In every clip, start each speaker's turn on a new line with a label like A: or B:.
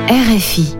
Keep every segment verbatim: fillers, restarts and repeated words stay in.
A: R F I.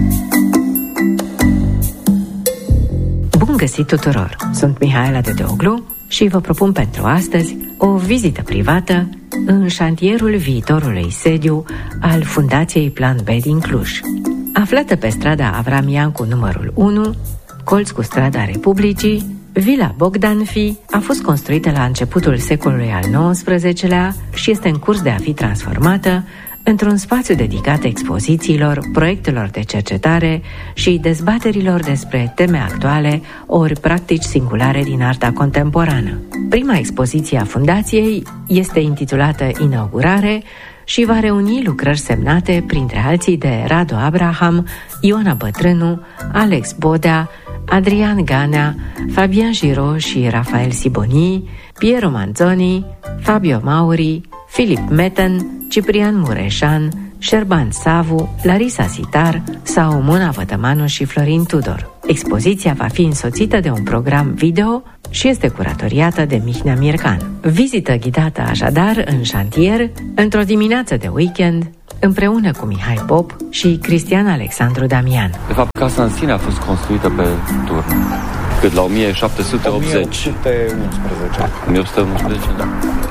A: Bun găsit tuturor! Sunt Mihaela Dedeoglu și vă propun pentru astăzi o vizită privată în șantierul viitorului sediu al Fundației Plan B din Cluj. Aflată pe strada Avram Iancu numărul unu, colț cu strada Republicii, Vila Bogdan Fi a fost construită la începutul secolului al nouăsprezecelea și este în curs de a fi transformată într-un spațiu dedicat expozițiilor, proiectelor de cercetare și dezbaterilor despre teme actuale ori practici singulare din arta contemporană. Prima expoziție a Fundației este intitulată Inaugurare și va reuni lucrări semnate, printre alții, de Radu Abraham, Ioana Bătrânu, Alex Bodea, Adrian Ganea, Fabian Giraud și Rafael Siboni, Piero Manzoni, Fabio Mauri, Filip Meten, Ciprian Mureșan, Șerban Savu, Larisa Sitar sau Mona Vătămanu și Florin Tudor. Expoziția va fi însoțită de un program video și este curatoriată de Mihnea Mircan. Vizită ghidată așadar în șantier, într-o dimineață de weekend, împreună cu Mihai Pop și Cristian Alexandru Damian.
B: De fapt, casa în sine a fost construită pe turn. Cât la o mie șapte sute optzeci.
C: o mie opt sute unsprezece.
B: o mie opt sute unsprezece, da.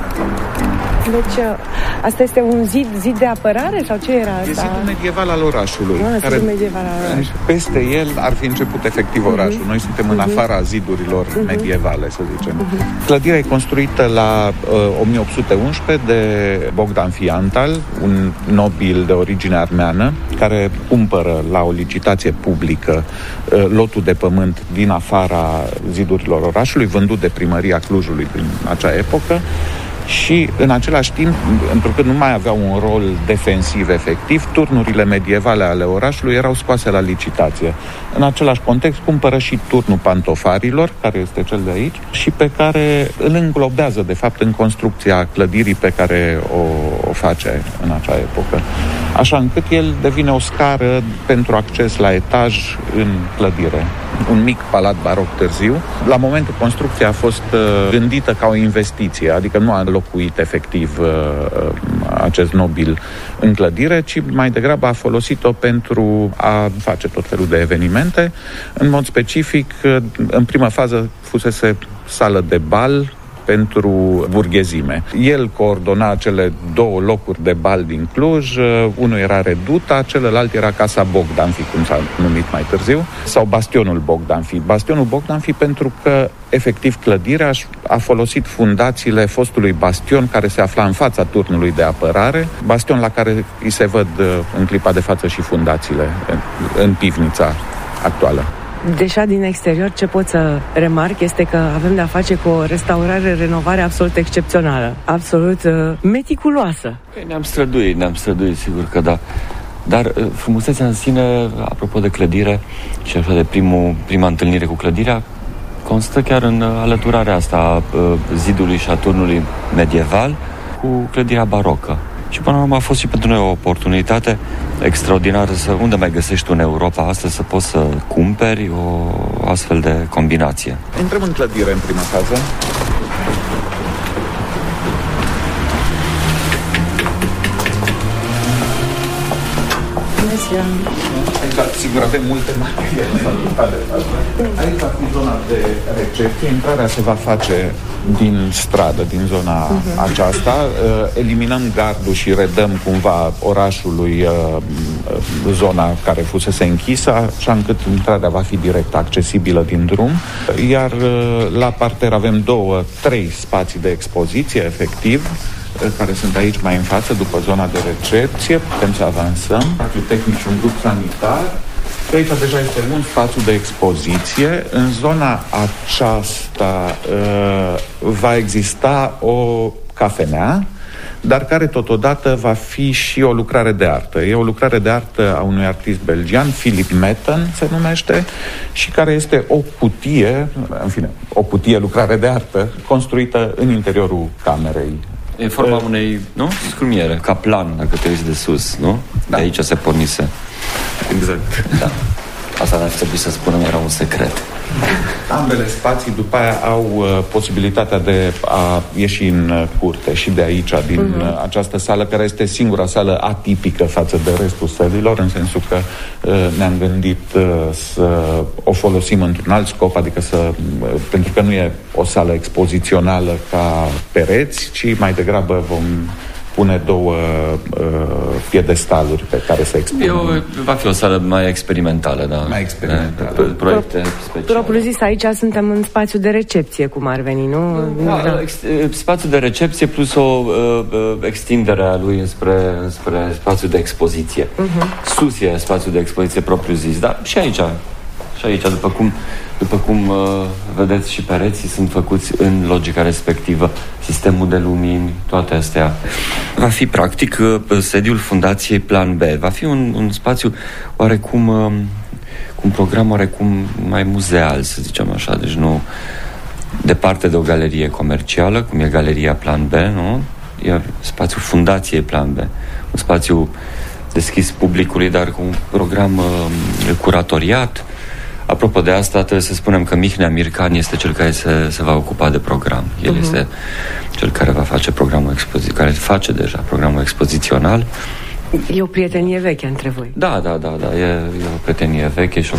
D: Deci, asta este un zid, zid de apărare sau ce era asta?
C: E zidul medieval al orașului.
D: Nu,
C: care,
D: zidul medieval al orașului.
C: Peste el ar fi început efectiv orașul. Uh-huh. Noi suntem uh-huh. în afara zidurilor uh-huh. medievale, să zicem. Uh-huh. Clădirea e construită la uh, o mie opt sute unsprezece de Bogdan Fi Antal, un nobil de origine armeană, care cumpără la o licitație publică uh, lotul de pământ din afara zidurilor orașului, vândut de primăria Clujului din acea epocă. Și în același timp, pentru că nu mai avea un rol defensiv efectiv, turnurile medievale ale orașului erau scoase la licitație. În același context cumpără și turnul Pantofarilor, care este cel de aici, și pe care îl înglobează, de fapt, în construcția clădirii pe care o, o face în acea epocă. Așa încât el devine o scară pentru acces la etaj în clădire. Un mic palat baroc târziu. La momentul construcției a fost uh, gândită ca o investiție, adică nu a locuit efectiv uh, acest nobil în clădire, ci mai degrabă a folosit-o pentru a face tot felul de evenimente. În mod specific, uh, în prima fază fusese sală de bal pentru burghezime. El coordona cele două locuri de bal din Cluj, unul era Reduta, celălalt era Casa Bogdan Fi, cum s-a numit mai târziu, sau Bastionul Bogdan Fi. Bastionul Bogdan Fi pentru că, efectiv, clădirea a folosit fundațiile fostului bastion care se afla în fața turnului de apărare, bastion la care îi se văd în clipa de față și fundațiile în pivnița actuală.
D: Deja din exterior, ce pot să remarc este că avem de-a face cu o restaurare, renovare absolut excepțională, absolut uh, meticuloasă.
B: Ne-am străduit, ne-am străduit, sigur că da. Dar uh, frumusețea în sine, apropo de clădire și așa de primul, prima întâlnire cu clădirea, constă chiar în uh, alăturarea asta a uh, zidului și a turnului medieval cu clădirea barocă. Și până la urmă a fost și pentru noi o oportunitate extraordinară să, unde mai găsești în Europa astăzi să poți să cumperi o astfel de combinație.
C: Intrăm în clădire în prima fază. Aici, sigur, avem multe materiale. Aici va fi zona de recepție. Intrarea se va face din stradă, din zona uh-huh. aceasta. Eliminăm gardul și redăm cumva orașului zona care fusese închisă, așa încât intrarea va fi direct accesibilă din drum. Iar la parter avem două, trei spații de expoziție, efectiv, care sunt aici mai în față, după zona de recepție. Putem să avansăm. Spațiu tehnic și un grup sanitar. Aici deja este un spațiu de expoziție. În zona aceasta uh, va exista o cafenea, dar care totodată va fi și o lucrare de artă. E o lucrare de artă a unui artist belgian, Filip Meten se numește, și care este o cutie, în fine, o cutie lucrare de artă, construită în interiorul camerei.
B: E forma uh, unei, nu? Scrumiere, ca plan, dacă te uiți de sus, nu? Da. De aici se pornise.
C: Exact.
B: Da. Asta ar trebui să spunem, era un secret.
C: Ambele spații după aia au uh, posibilitatea de a ieși în uh, curte și de aici, din uh-huh. această sală, care este singura sală atipică față de restul sălilor, în sensul că uh, ne-am gândit uh, să o folosim într-un alt scop, adică să, uh, pentru că nu e o sală expozițională ca pereți, ci mai degrabă vom pune două uh, piedestaluri pe care să expunem.
B: Eu, va fi o sală mai experimentală, da.
C: Mai experimentală.
B: Pro, proiecte speciale.
D: Propriu zis, aici suntem în spațiu de recepție, cum ar veni, nu?
B: Da, da. Ex, spațiu de recepție plus o uh, extindere a lui spre, spre spațiu de expoziție. Uh-huh. Sus e spațiu de expoziție propriu zis, dar și aici, și aici, după cum După cum uh, vedeți, și pereții sunt făcuți în logica respectivă, sistemul de lumini, toate astea. Va fi, practic, uh, sediul Fundației Plan B. Va fi un, un spațiu oarecum, uh, cu un program oarecum mai muzeal, să zicem așa, deci nu departe de o galerie comercială, cum e Galeria Plan B, nu? E spațiul Fundației Plan B. Un spațiu deschis publicului, dar cu un program uh, curatoriat. Apropo de asta, trebuie să spunem că Mihnea Mircan este cel care se, se va ocupa de program. El uh-huh. este cel care va face programul expozițional, care face deja programul expozițional.
D: E o prietenie veche între voi.
B: Da, da, da, da. E, e o prietenie veche și o